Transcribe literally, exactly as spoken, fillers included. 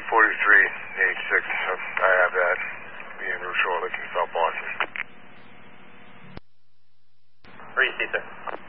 forty-three eighty-six, I have that. Be en route shortly from South Boston. Where do you see, sir?